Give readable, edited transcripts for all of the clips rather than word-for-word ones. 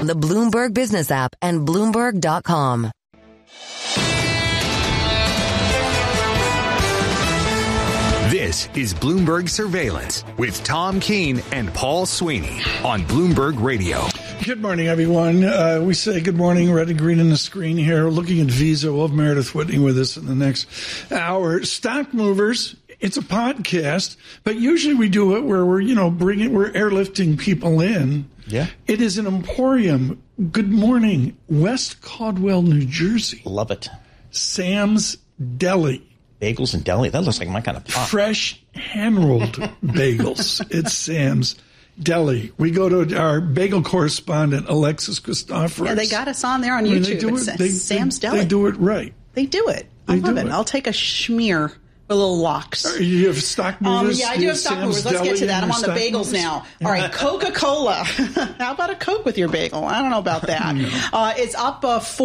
the Bloomberg Business app and Bloomberg.com. This is Bloomberg Surveillance with Tom Keene and Paul Sweeney on Bloomberg Radio. Good morning, everyone. We say good morning, red and green on the screen here. Looking at Visa, we'll have Meredith Whitney with us in the next hour. Stock Movers, it's a podcast, but usually we do it where we're airlifting people in. Yeah. It is an emporium. Good morning, West Caldwell, New Jersey. Love it. Sam's Deli. Bagels and deli. That looks like my kind of pop. Fresh hand-rolled bagels. It's Sam's Deli. We go to our bagel correspondent, Alexis Christoforous. Yeah, they got us on there on YouTube. Sam's Deli. They do it right. They do it. I love it. I'll take a schmear. Little locks. You have Stock Movers? Yeah, I do have Stock Movers. Let's get to that. I'm on the bagels now. All right, Coca-Cola. How about a Coke with your bagel? I don't know about that. It's up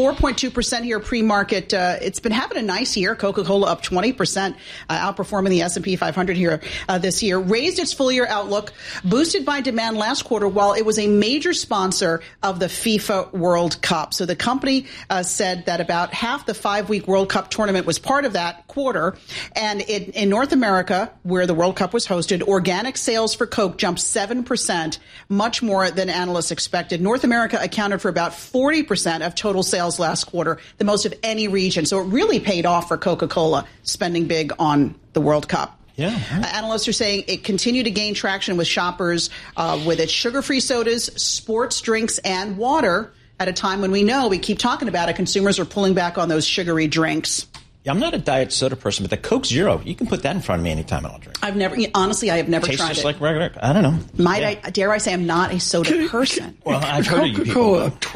4.2% here pre-market. It's been having a nice year. Coca-Cola up 20%, outperforming the S&P 500 here this year. Raised its full-year outlook, boosted by demand last quarter, while it was a major sponsor of the FIFA World Cup. So the company said that about half the 5-week World Cup tournament was part of that quarter. And in North America, where the World Cup was hosted, organic sales for Coke jumped 7%, much more than analysts expected. North America accounted for about 40% of total sales last quarter, the most of any region. So it really paid off for Coca-Cola, spending big on the World Cup. Yeah. Analysts are saying it continued to gain traction with shoppers with its sugar-free sodas, sports drinks, and water at a time when we keep talking about it, consumers are pulling back on those sugary drinks. I'm not a diet soda person, but the Coke Zero, you can put that in front of me anytime and I'll drink. I have never Tastes tried just it. like regular. I don't know. Dare I say I'm not a soda person? Well, I've heard of you people. Coca-Cola up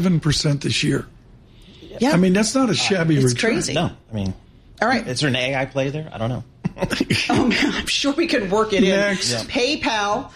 27% this year. Yeah. I mean, that's not a shabby return. It's crazy. No, I mean, all right. Is there an AI play there? I don't know. I'm sure we could work it Next. in. PayPal.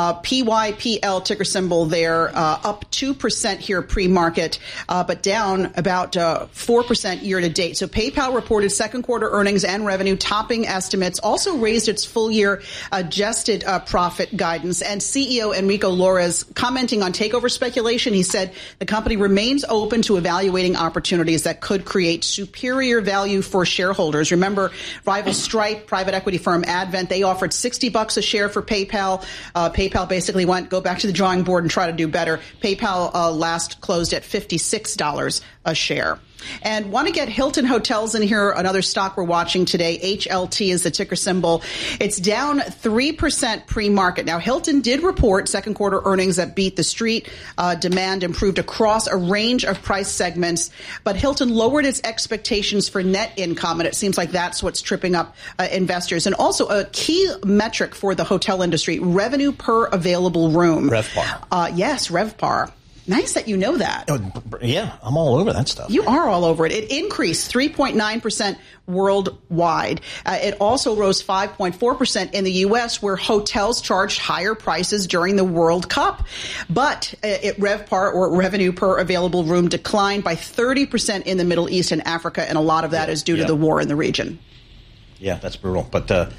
PYPL ticker symbol there, up 2% here pre-market, but down about 4% year to date. So PayPal reported second quarter earnings and revenue topping estimates, also raised its full year adjusted profit guidance. And CEO Enrico Lores commenting on takeover speculation, he said the company remains open to evaluating opportunities that could create superior value for shareholders. Remember, rival Stripe, private equity firm Advent, they offered $60 a share for PayPal. PayPal basically go back to the drawing board and try to do better. PayPal last closed at $56 a share. And want to get Hilton Hotels in here, another stock we're watching today. HLT is the ticker symbol. It's down 3% pre-market. Now, Hilton did report second quarter earnings that beat the street. Demand improved across a range of price segments, but Hilton lowered its expectations for net income, and it seems like that's what's tripping up investors. And also a key metric for the hotel industry, revenue per available room. RevPAR. Yes, RevPAR. Nice that you know that. Yeah, I'm all over that stuff. You are all over it. It increased 3.9% worldwide. It also rose 5.4% in the U.S., where hotels charged higher prices during the World Cup. But RevPAR, or revenue per available room, declined by 30% in the Middle East and Africa, and a lot of that is due to the war in the region. Yeah, that's brutal. But, talk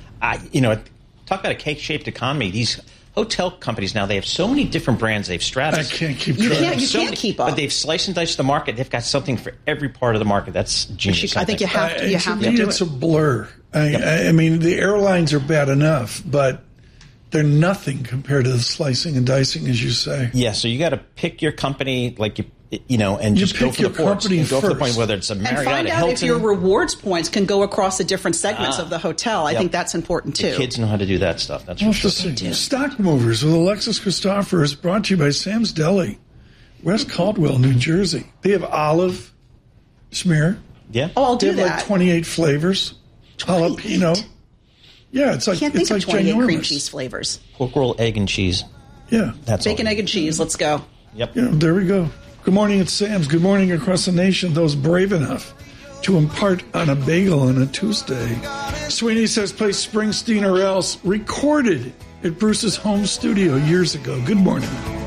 about a cake-shaped economy. These hotel companies now, they have so many different brands. They've stratas. I can't keep track. You can't keep up. But they've sliced and diced the market. They've got something for every part of the market. That's genius. I think you have to. It's a blur. I mean, the airlines are bad enough, but they're nothing compared to the slicing and dicing, as you say. Yeah, so you got to pick your company and just go for the points. Go for the point, whether it's a Marriott, and find a out Hilton. if your rewards points can go across the different segments of the hotel. I think that's important, too. The kids know how to do that stuff. That's for sure. Stock Movers with Alexis Christoforous, brought to you by Sam's Deli, West Caldwell, New Jersey. They have olive schmear. Yeah. Oh, I'll do they have that. Like 28 flavors. 28? Jalapeno. Yeah, it's like, I can't think of 28 ginormous. cream cheese flavors. Pork roll, egg, and cheese. Yeah. That's Bacon, egg, and cheese. Let's go. Yep. Yeah, there we go. Good morning, it's Sam's. Good morning across the nation, those brave enough to impart on a bagel on a Tuesday. Sweeney says play Springsteen or Else, recorded at Bruce's home studio years ago. Good morning.